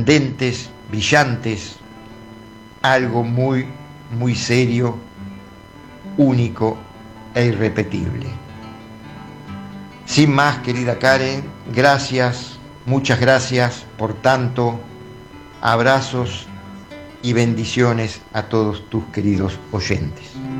candentes, brillantes, algo muy, muy serio, único e irrepetible. Sin más, querida Karen, gracias, muchas gracias por tanto, abrazos y bendiciones a todos tus queridos oyentes.